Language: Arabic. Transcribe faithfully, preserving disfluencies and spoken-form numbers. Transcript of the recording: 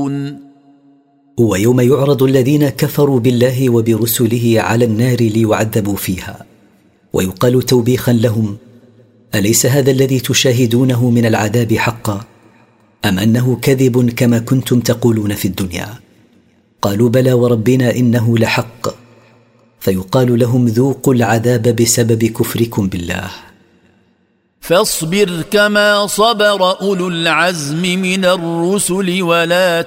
ينظرون ويوم يعرض الذين كفروا بالله وبرسله على النار ليعذبوا فيها ويقال توبيخا لهم: أليس هذا الذي تشاهدونه من العذاب حقا؟ أم أنه كذب كما كنتم تقولون في الدنيا؟ قالوا: بلى وربنا إنه لحق. فيقال لهم: ذوقوا العذاب بسبب كفركم بالله. فاصبر كما صبر أولو العزم من الرسل ولا